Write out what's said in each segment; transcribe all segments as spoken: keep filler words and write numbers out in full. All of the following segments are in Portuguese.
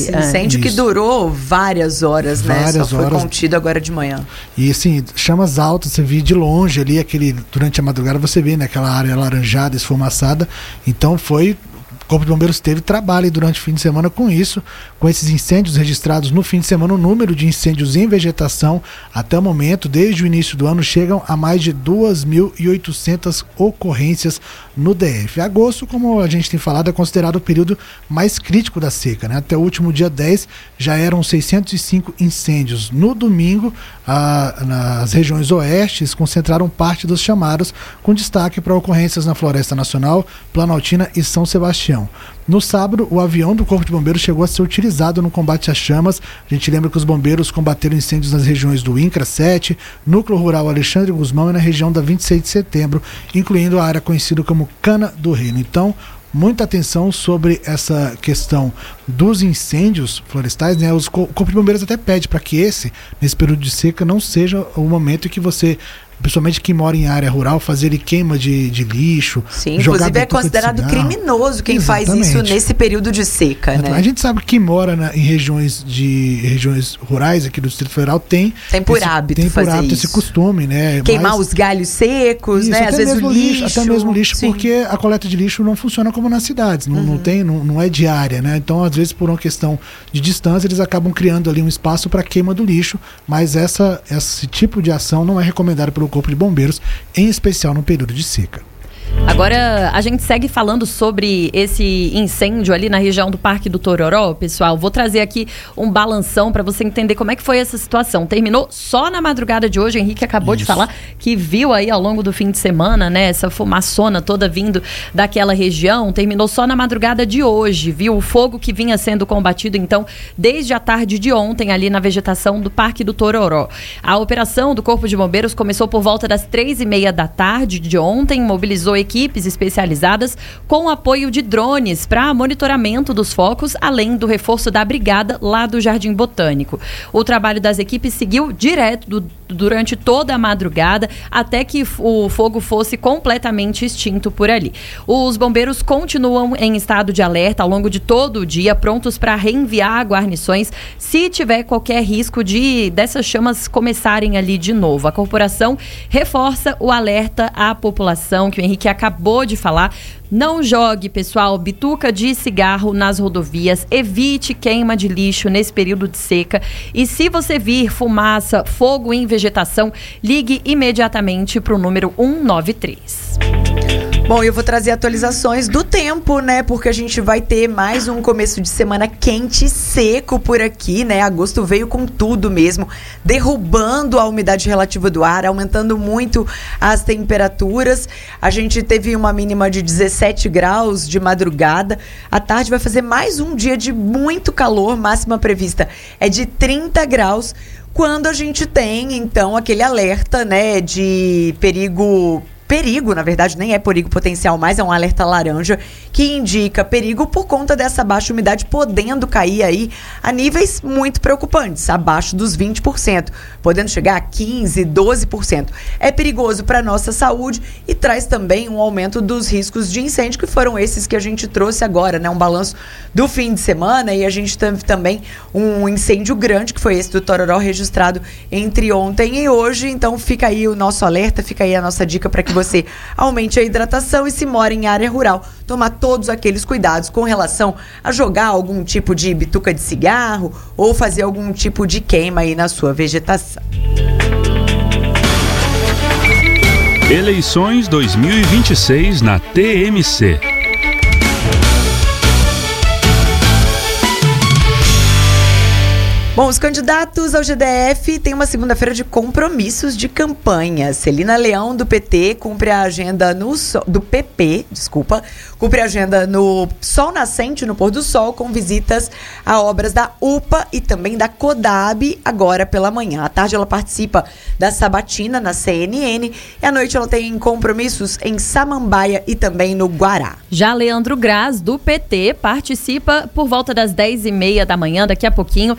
esse incêndio é. que durou várias horas, várias né? Só foi horas. contido agora de manhã. E assim, chamas altas, você vê de longe ali, aquele, durante a madrugada você vê, né, aquela área alaranjada, esfumaçada. Então foi... O Corpo de Bombeiros teve trabalho durante o fim de semana com isso, com esses incêndios registrados no fim de semana. O número de incêndios em vegetação até o momento, desde o início do ano, chegam a mais de duas mil e oitocentas ocorrências no D F. Agosto, como a gente tem falado, é considerado o período mais crítico da seca, né? Até o último dia dez já eram seiscentos e cinco incêndios. No domingo, a, nas regiões oestes concentraram parte dos chamados, com destaque para ocorrências na Floresta Nacional, Planaltina e São Sebastião. No sábado, o avião do Corpo de Bombeiros chegou a ser utilizado no combate às chamas. A gente lembra que os bombeiros combateram incêndios nas regiões do INCRA sete, Núcleo Rural Alexandre Guzmão e na região da vinte e seis de setembro, incluindo a área conhecida como Cana do Reino. Então, muita atenção sobre essa questão dos incêndios florestais, né? Os, o Corpo de Bombeiros até pede para que esse, nesse período de seca, não seja o momento em que você... principalmente quem mora em área rural, fazer queima de, de lixo. Sim, inclusive é considerado criminoso quem Exatamente. faz isso nesse período de seca, né? A gente sabe que quem mora na, em regiões de regiões rurais aqui do Distrito Federal tem tem por esse, hábito tem por fazer hábito isso. esse costume, né? Queimar Mas, os galhos secos, isso, né? Às vezes o lixo, lixo, até mesmo lixo, sim. Porque a coleta de lixo não funciona como nas cidades, não, uhum. não tem, não, não é diária, né? Então, às vezes por uma questão de distância, eles acabam criando ali um espaço para queima do lixo, mas essa esse tipo de ação não é recomendado pelo Corpo de Bombeiros, em especial no período de seca. Agora, a gente segue falando sobre esse incêndio ali na região do Parque do Tororó, pessoal. Vou trazer aqui um balanção para você entender como é que foi essa situação. Terminou só na madrugada de hoje. O Henrique acabou Isso. de falar que viu aí ao longo do fim de semana, né, essa fumaçona toda vindo daquela região. Terminou só na madrugada de hoje, viu? O fogo que vinha sendo combatido, então, desde a tarde de ontem ali na vegetação do Parque do Tororó. A operação do Corpo de Bombeiros começou por volta das três e meia da tarde de ontem, mobilizou equipes especializadas com apoio de drones para monitoramento dos focos, além do reforço da brigada lá do Jardim Botânico. O trabalho das equipes seguiu direto do, durante toda a madrugada até que o fogo fosse completamente extinto por ali. Os bombeiros continuam em estado de alerta ao longo de todo o dia, prontos para reenviar guarnições se tiver qualquer risco de dessas chamas começarem ali de novo. A corporação reforça o alerta à população, que o Henrique acabou de falar. Não jogue, pessoal, bituca de cigarro nas rodovias, evite queima de lixo nesse período de seca e se você vir fumaça, fogo em vegetação, ligue imediatamente para o número um nove três. Bom, eu vou trazer atualizações do tempo, né? Porque a gente vai ter mais um começo de semana quente e seco por aqui, né? Agosto veio com tudo mesmo, derrubando a umidade relativa do ar, aumentando muito as temperaturas. A gente teve uma mínima de dezessete graus de madrugada. À tarde vai fazer mais um dia de muito calor, máxima prevista é de trinta graus. Quando a gente tem, então, aquele alerta, né, de perigo... Perigo, na verdade, nem é perigo potencial, mas é um alerta laranja que indica perigo por conta dessa baixa umidade podendo cair aí a níveis muito preocupantes, abaixo dos vinte por cento, podendo chegar a quinze por cento, doze por cento. É perigoso para a nossa saúde e traz também um aumento dos riscos de incêndio, que foram esses que a gente trouxe agora, né? Um balanço do fim de semana, e a gente teve também um incêndio grande, que foi esse do Tororó, registrado entre ontem e hoje. Então fica aí o nosso alerta, fica aí a nossa dica para que você aumente a hidratação e, se mora em área rural, tomar todos aqueles cuidados com relação a jogar algum tipo de bituca de cigarro ou fazer algum tipo de queima aí na sua vegetação. Eleições dois mil e vinte e seis na T M C. Bom, os candidatos ao G D F têm uma segunda-feira de compromissos de campanha. Celina Leão, do P T, cumpre a agenda no so, do P P, desculpa, cumpre a agenda no Sol Nascente, no Pôr do Sol, com visitas a obras da U P A e também da CODAB, agora pela manhã. À tarde ela participa da Sabatina, na C N N, e à noite ela tem compromissos em Samambaia e também no Guará. Já Leandro Graz, do P T, participa por volta das dez e meia da manhã, daqui a pouquinho, do evento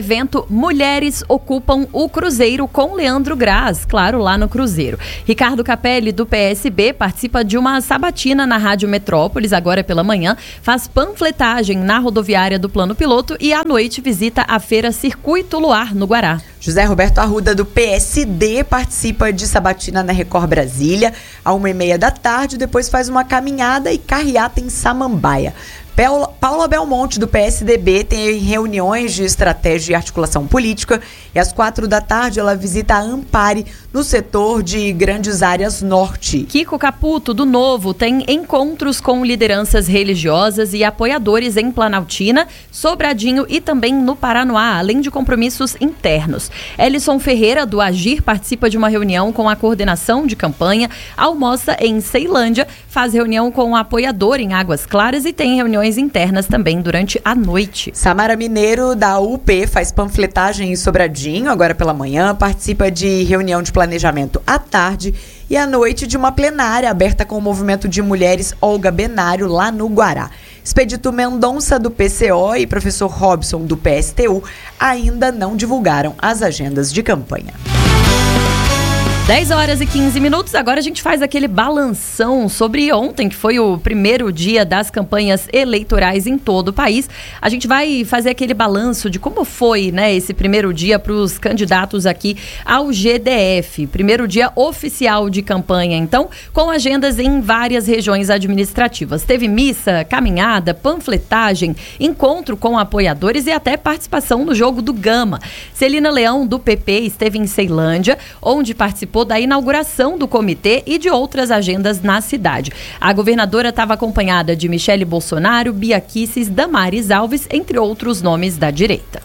evento Mulheres Ocupam o Cruzeiro com Leandro Graz, claro, lá no Cruzeiro. Ricardo Capelli, do P S B, participa de uma sabatina na Rádio Metrópolis, agora pela manhã, faz panfletagem na rodoviária do Plano Piloto e à noite visita a feira Circuito Luar, no Guará. José Roberto Arruda, do P S D, participa de sabatina na Record Brasília, a uma e meia da tarde, depois faz uma caminhada e carreata em Samambaia. Paula Belmonte, do P S D B, tem reuniões de estratégia e articulação política e às quatro da tarde ela visita a Ampare, no setor de Grandes Áreas Norte. Kiko Caputo, do Novo, tem encontros com lideranças religiosas e apoiadores em Planaltina, Sobradinho e também no Paranoá, além de compromissos internos. Elison Ferreira, do Agir, participa de uma reunião com a coordenação de campanha, almoça em Ceilândia, faz reunião com o apoiador em Águas Claras e tem reuniões internas também durante a noite. Samara Mineiro, da U P, faz panfletagem em Sobradinho, agora pela manhã, participa de reunião de planejamento à tarde e à noite de uma plenária aberta com o movimento de mulheres Olga Benário, lá no Guará. Expedito Mendonça, do P C O, e professor Robson, do P S T U, ainda não divulgaram as agendas de campanha. dez horas e quinze minutos, agora a gente faz aquele balanção sobre ontem, que foi o primeiro dia das campanhas eleitorais em todo o país. A gente vai fazer aquele balanço de como foi, né, esse primeiro dia para os candidatos aqui ao G D F. Primeiro dia oficial de campanha, então, com agendas em várias regiões administrativas. Teve missa, caminhada, panfletagem, encontro com apoiadores e até participação no jogo do Gama. Celina Leão, do P P, esteve em Ceilândia, onde participou da inauguração do comitê e de outras agendas na cidade. A governadora estava acompanhada de Michele Bolsonaro, Bia Kicis, Damares Alves, entre outros nomes da direita.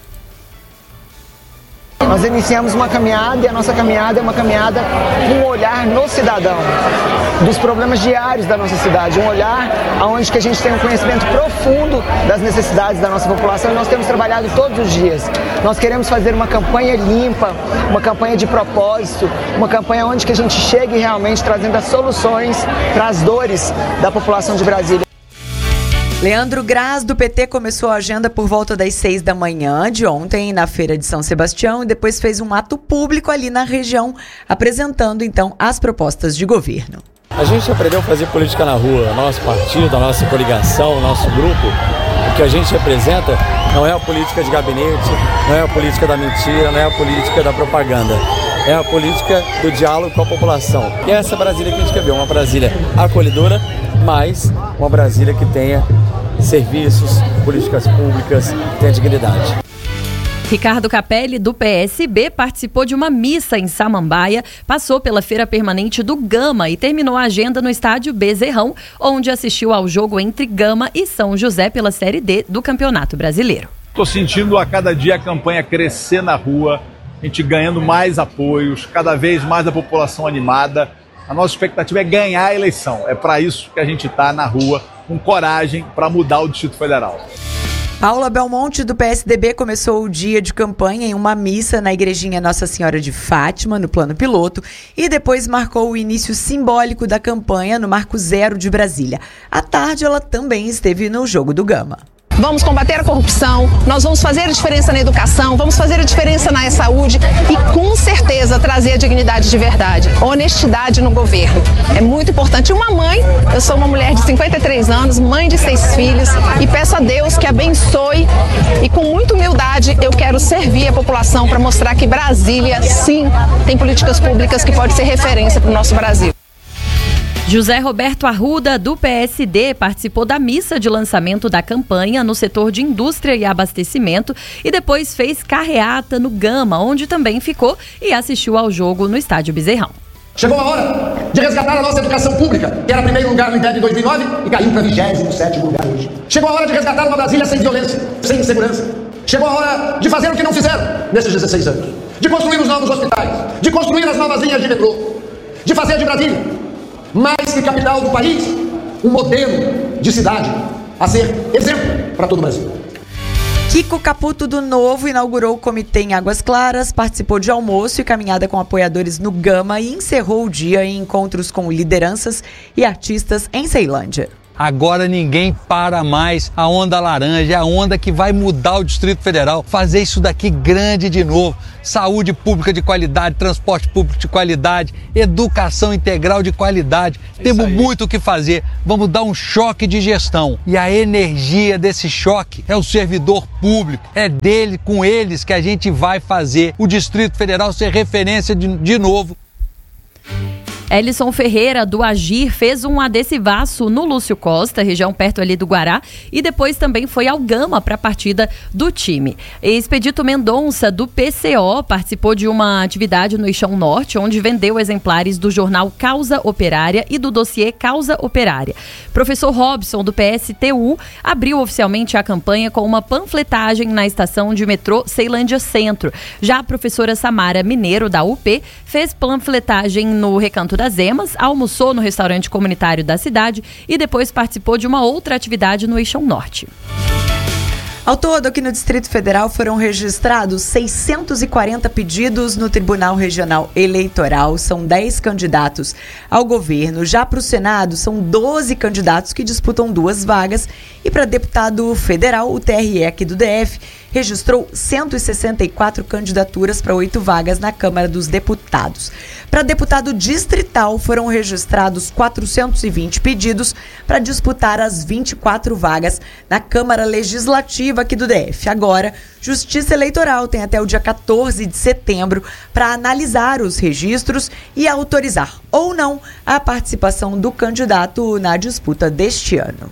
Nós iniciamos uma caminhada e a nossa caminhada é uma caminhada com um olhar no cidadão, dos problemas diários da nossa cidade, um olhar onde que a gente tem um conhecimento profundo das necessidades da nossa população e nós temos trabalhado todos os dias. Nós queremos fazer uma campanha limpa, uma campanha de propósito, uma campanha onde que a gente chegue realmente trazendo as soluções para as dores da população de Brasília. Leandro Graz, do P T, começou a agenda por volta das seis da manhã de ontem na Feira de São Sebastião e depois fez um ato público ali na região, apresentando então as propostas de governo. A gente aprendeu a fazer política na rua, nosso partido, a nossa coligação, o nosso grupo. O que a gente representa não é a política de gabinete, não é a política da mentira, não é a política da propaganda. É a política do diálogo com a população. E é essa Brasília que a gente quer ver, uma Brasília acolhedora, mas uma Brasília que tenha serviços, políticas públicas, tenha dignidade. Ricardo Capelli, do P S B, participou de uma missa em Samambaia, passou pela feira permanente do Gama e terminou a agenda no estádio Bezerrão, onde assistiu ao jogo entre Gama e São José pela Série D do Campeonato Brasileiro. Estou sentindo a cada dia a campanha crescer na rua, a gente ganhando mais apoios, cada vez mais a população animada. A nossa expectativa é ganhar a eleição. É para isso que a gente está na rua, com coragem, para mudar o Distrito Federal. Paula Belmonte, do P S D B, começou o dia de campanha em uma missa na igrejinha Nossa Senhora de Fátima, no Plano Piloto, e depois marcou o início simbólico da campanha no Marco Zero de Brasília. À tarde, ela também esteve no Jogo do Gama. Vamos combater a corrupção, nós vamos fazer a diferença na educação, vamos fazer a diferença na saúde e com certeza trazer a dignidade de verdade, honestidade no governo. É muito importante. Uma mãe, eu sou uma mulher de cinquenta e três anos, mãe de seis filhos e peço a Deus que abençoe e com muita humildade eu quero servir a população para mostrar que Brasília, sim, tem políticas públicas que pode ser referência para o nosso Brasil. José Roberto Arruda, do P S D, participou da missa de lançamento da campanha no setor de indústria e abastecimento e depois fez carreata no Gama, onde também ficou e assistiu ao jogo no estádio Bezerrão. Chegou a hora de resgatar a nossa educação pública, que era primeiro lugar no INDEB em dois mil e nove e caiu para vigésimo sétimo lugar hoje. Chegou a hora de resgatar uma Brasília sem violência, sem insegurança. Chegou a hora de fazer o que não fizeram nesses dezesseis anos. De construir os novos hospitais, de construir as novas linhas de metrô, de fazer de Brasília, mais que capital do país, um modelo de cidade a ser exemplo para todo o Brasil. Kiko Caputo, do Novo, inaugurou o comitê em Águas Claras, participou de almoço e caminhada com apoiadores no Gama e encerrou o dia em encontros com lideranças e artistas em Ceilândia. Agora ninguém para mais a onda laranja, é a onda que vai mudar o Distrito Federal, fazer isso daqui grande de novo. Saúde pública de qualidade, transporte público de qualidade, educação integral de qualidade. É Temos muito o que fazer. Vamos dar um choque de gestão. E a energia desse choque é o servidor público. É dele, com eles, que a gente vai fazer o Distrito Federal ser referência de, de novo. Elison Ferreira, do Agir, fez um adesivaço no Lúcio Costa, região perto ali do Guará, e depois também foi ao Gama para a partida do time. Expedito Mendonça, do P C O, participou de uma atividade no Eixão Norte, onde vendeu exemplares do jornal Causa Operária e do dossiê Causa Operária. Professor Robson, do P S T U, abriu oficialmente a campanha com uma panfletagem na estação de metrô Ceilândia Centro. Já a professora Samara Mineiro, da U P, fez panfletagem no Recanto das Emas, almoçou no restaurante comunitário da cidade e depois participou de uma outra atividade no Eixão Norte. Ao todo, aqui no Distrito Federal foram registrados seiscentos e quarenta pedidos no Tribunal Regional Eleitoral. São dez candidatos ao governo. Já para o Senado, são doze candidatos que disputam duas vagas. E para deputado federal, o T R E aqui do D F registrou cento e sessenta e quatro candidaturas para oito vagas na Câmara dos Deputados. Para deputado distrital, foram registrados quatrocentos e vinte pedidos para disputar as vinte e quatro vagas na Câmara Legislativa aqui do D F. Agora, Justiça Eleitoral tem até o dia quatorze de setembro para analisar os registros e autorizar ou não a participação do candidato na disputa deste ano.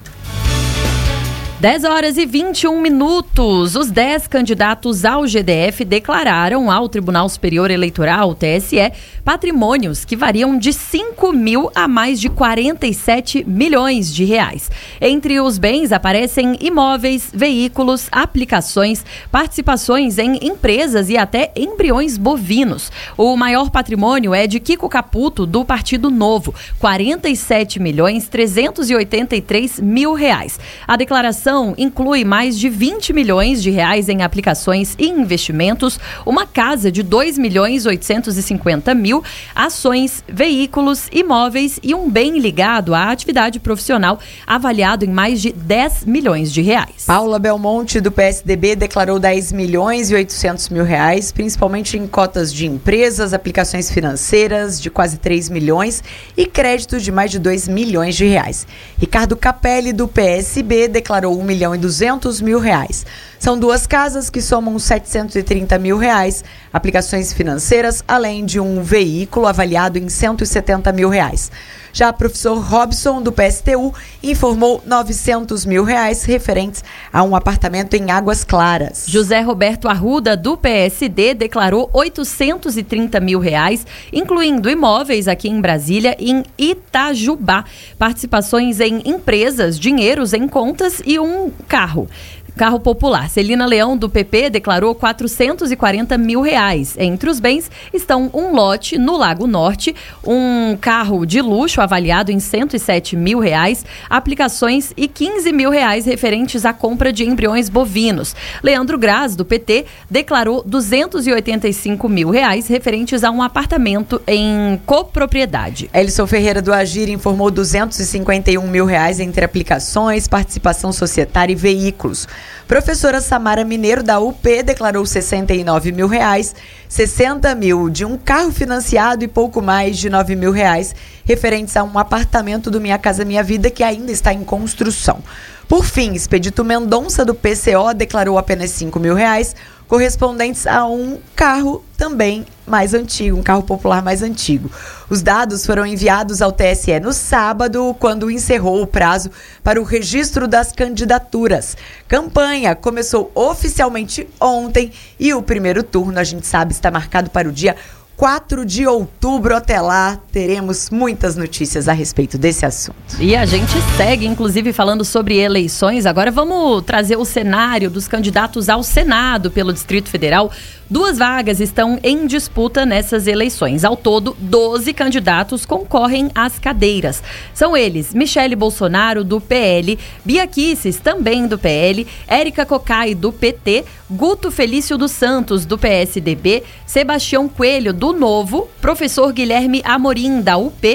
dez horas e vinte e um minutos. Os dez candidatos ao G D F declararam ao Tribunal Superior Eleitoral, T S E, patrimônios que variam de cinco mil a mais de quarenta e sete milhões de reais. Entre os bens aparecem imóveis, veículos, aplicações, participações em empresas e até embriões bovinos. O maior patrimônio é de Kiko Caputo, do Partido Novo, quarenta e sete milhões trezentos e oitenta e três mil reais. A declaração inclui mais de vinte milhões de reais em aplicações e investimentos, uma casa de dois milhões oitocentos e cinquenta mil, ações, veículos, imóveis e um bem ligado à atividade profissional avaliado em mais de dez milhões de reais. Paula Belmonte, do P S D B, declarou dez milhões e oitocentos mil reais, principalmente em cotas de empresas, aplicações financeiras de quase três milhões e créditos de mais de dois milhões de reais. Ricardo Capelli, do P S B, declarou um milhão e duzentos mil reais. São duas casas que somam setecentos e trinta mil reais, aplicações financeiras, além de um veículo avaliado em cento e setenta mil reais. Já o professor Robson, do P S T U, informou novecentos mil reais referentes a um apartamento em Águas Claras. José Roberto Arruda, do P S D, declarou oitocentos e trinta mil reais, incluindo imóveis aqui em Brasília e em Itajubá, participações em empresas, dinheiros em contas e um carro. Carro popular. Celina Leão, do P P, declarou quatrocentos e quarenta mil reais. Entre os bens estão um lote no Lago Norte, um carro de luxo avaliado em cento e sete mil reais, aplicações e quinze mil reais referentes à compra de embriões bovinos. Leandro Graz, do P T, declarou duzentos e oitenta e cinco mil reais referentes a um apartamento em copropriedade. Elison Ferreira, do Agir, informou duzentos e cinquenta e um mil reais entre aplicações, participação societária e veículos. Professora Samara Mineiro, da U P, declarou sessenta e nove mil reais, sessenta mil de um carro financiado e pouco mais de nove mil reais referentes a um apartamento do Minha Casa Minha Vida que ainda está em construção. Por fim, Expedito Mendonça, do P C O, declarou apenas cinco mil reais, correspondentes a um carro também mais antigo, um carro popular mais antigo. Os dados foram enviados ao T S E no sábado, quando encerrou o prazo para o registro das candidaturas. Campanha começou oficialmente ontem e o primeiro turno, a gente sabe, está marcado para o dia quatro de outubro. Até lá, teremos muitas notícias a respeito desse assunto. E a gente segue, inclusive, falando sobre eleições. Agora vamos trazer o cenário dos candidatos ao Senado pelo Distrito Federal. Duas vagas estão em disputa nessas eleições. Ao todo, doze candidatos concorrem às cadeiras. São eles: Michele Bolsonaro, do P L, Bia Kicis, também do P L, Érica Cocai, do P T, Guto Felício dos Santos, do P S D B, Sebastião Coelho, do Novo, professor Guilherme Amorim, da U P,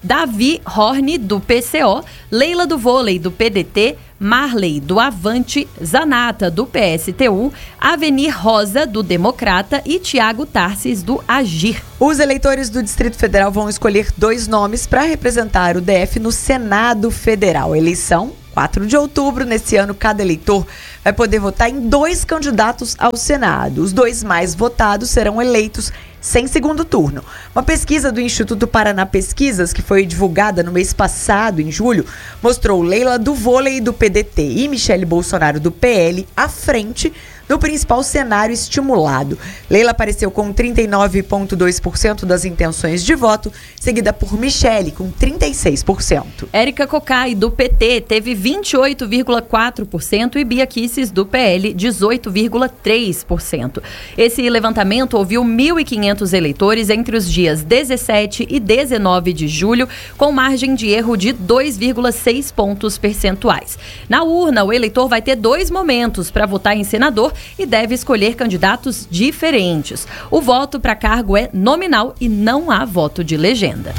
Davi Horne, do P C O, Leila do Vôlei, do P D T, Marley, do Avante, Zanata, do P S T U, Avenir Rosa, do Democrata e Tiago Tarsis, do Agir. Os eleitores do Distrito Federal vão escolher dois nomes para representar o D F no Senado Federal. Eleição quatro de outubro. Nesse ano, cada eleitor vai poder votar em dois candidatos ao Senado. Os dois mais votados serão eleitos sem segundo turno. Uma pesquisa do Instituto Paraná Pesquisas, que foi divulgada no mês passado, em julho, mostrou Leila do Vôlei, do P D T, e Michele Bolsonaro, do P L, à frente do principal cenário estimulado. Leila apareceu com trinta e nove vírgula dois por cento das intenções de voto, seguida por Michele, com trinta e seis por cento. Érica Cocai, do P T, teve vinte e oito vírgula quatro por cento e Bia Kicis, do P L, dezoito vírgula três por cento. Esse levantamento ouviu mil e quinhentos eleitores entre os dias dezessete e dezenove de julho, com margem de erro de dois vírgula seis pontos percentuais. Na urna, o eleitor vai ter dois momentos para votar em senador e deve escolher candidatos diferentes. O voto para cargo é nominal e não há voto de legenda.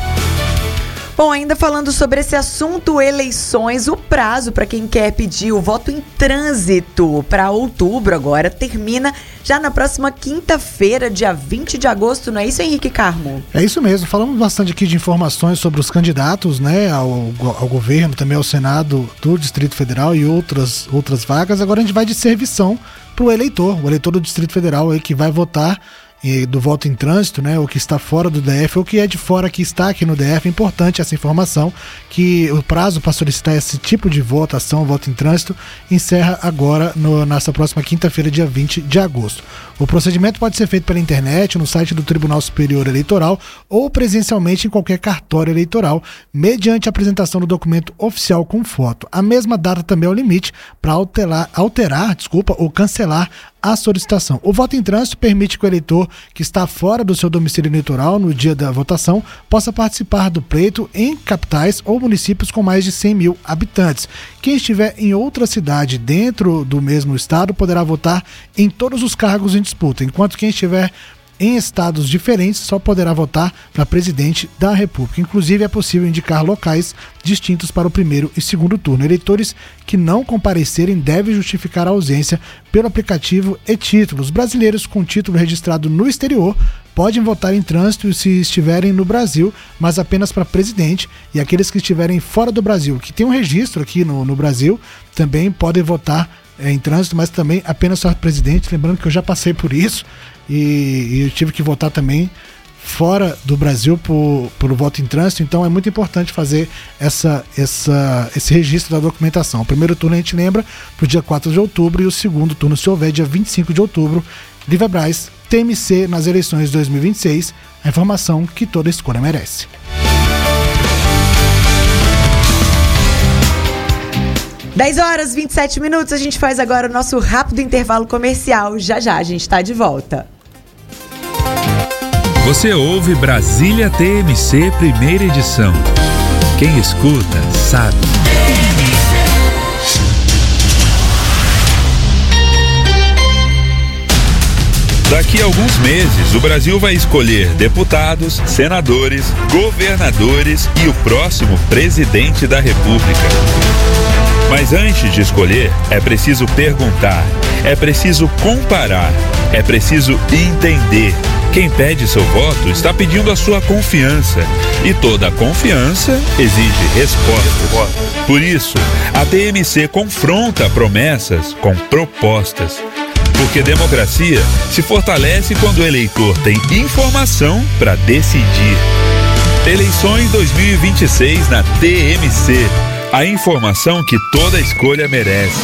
Bom, ainda falando sobre esse assunto eleições, o prazo para quem quer pedir o voto em trânsito para outubro agora termina já na próxima quinta-feira, dia vinte de agosto, não é isso, Henrique Carmo? É isso mesmo, falamos bastante aqui de informações sobre os candidatos, né, ao, ao governo, também ao Senado do Distrito Federal e outras, outras vagas. Agora a gente vai de servição para o eleitor, o eleitor do Distrito Federal aí que vai votar e do voto em trânsito, né, ou que está fora do D F, ou que é de fora que está aqui no D F. É importante essa informação, que o prazo para solicitar esse tipo de votação, voto em trânsito, encerra agora no, nessa próxima quinta-feira, dia vinte de agosto. O procedimento pode ser feito pela internet, no site do Tribunal Superior Eleitoral ou presencialmente em qualquer cartório eleitoral, mediante a apresentação do documento oficial com foto. A mesma data também é o limite para alterar, alterar desculpa, ou cancelar a solicitação. O voto em trânsito permite que o eleitor que está fora do seu domicílio eleitoral no dia da votação possa participar do pleito em capitais ou municípios com mais de cem mil habitantes. Quem estiver em outra cidade dentro do mesmo estado poderá votar em todos os cargos em disputa, enquanto quem estiver em estados diferentes só poderá votar para presidente da República. Inclusive, é possível indicar locais distintos para o primeiro e segundo turno. Eleitores que não comparecerem devem justificar a ausência pelo aplicativo e-títulos. Brasileiros com título registrado no exterior podem votar em trânsito se estiverem no Brasil, mas apenas para presidente, e aqueles que estiverem fora do Brasil, que tem um registro aqui no, no Brasil, também podem votar é, em trânsito, mas também apenas para presidente. Lembrando que eu já passei por isso e, e eu tive que votar também fora do Brasil por, por voto em trânsito, então é muito importante fazer essa, essa, esse registro da documentação. O primeiro turno a gente lembra para o dia quatro de outubro e o segundo turno, se houver, dia vinte e cinco de outubro. Lívia Braz, T M C nas eleições de dois mil e vinte e seis, a informação que toda escolha merece. dez horas e vinte e sete minutos, a gente faz agora o nosso rápido intervalo comercial. Já já a gente está de volta. Você ouve Brasília T M C, primeira edição. Quem escuta, sabe. Daqui a alguns meses, o Brasil vai escolher deputados, senadores, governadores e o próximo presidente da República. Mas antes de escolher, é preciso perguntar, é preciso comparar, é preciso entender. Quem pede seu voto está pedindo a sua confiança. E toda confiança exige respostas. Por isso, a T M C confronta promessas com propostas. Porque democracia se fortalece quando o eleitor tem informação para decidir. Eleições dois mil e vinte e seis na T M C. A informação que toda escolha merece.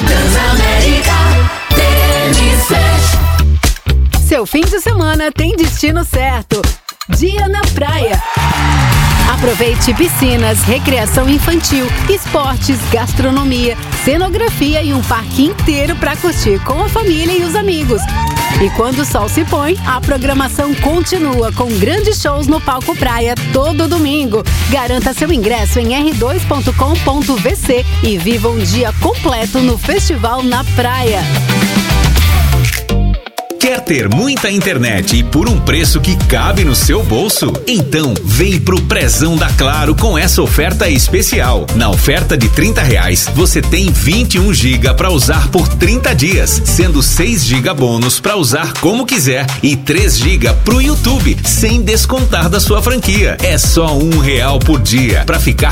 Seu fim de semana tem destino certo. Dia na praia. Aproveite piscinas, recreação infantil, esportes, gastronomia, cenografia e um parque inteiro para curtir com a família e os amigos. E quando o sol se põe, a programação continua com grandes shows no Palco Praia todo domingo. Garanta seu ingresso em r dois ponto com ponto v c e viva um dia completo no Festival na Praia. Quer ter muita internet e por um preço que cabe no seu bolso? Então vem pro Prezão da Claro com essa oferta especial. Na oferta de trinta reais, você tem vinte e um gigas para usar por trinta dias, sendo seis gigas bônus para usar como quiser e três gigas pro YouTube, sem descontar da sua franquia. É só um real por dia para ficar